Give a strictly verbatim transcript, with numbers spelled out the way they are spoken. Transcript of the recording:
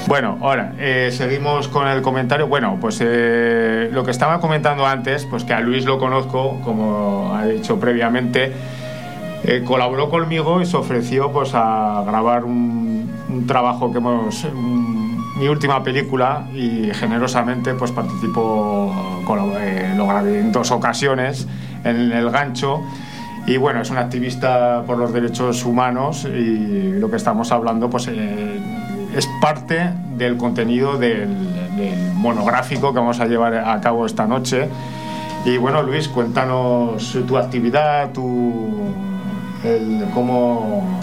Bueno, ahora, eh, seguimos con el comentario. Bueno, pues eh, lo que estaba comentando antes, pues que a Luis lo conozco, como ha dicho previamente, eh, colaboró conmigo y se ofreció pues a grabar un, un trabajo que hemos... Un, mi última película, y generosamente pues participó, eh, lo grabé en dos ocasiones en El Gancho. Y bueno, es un activista por los derechos humanos, y lo que estamos hablando pues eh, es parte del contenido del, del monográfico que vamos a llevar a cabo esta noche. Y bueno, Luis, cuéntanos tu actividad, tu, el, cómo,